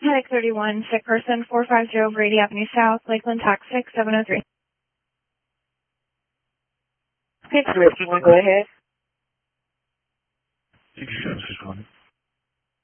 Headache 31, sick person, 450 Brady Avenue South, Lakeland, Tax 6703. Okay, 351, go ahead. 6761.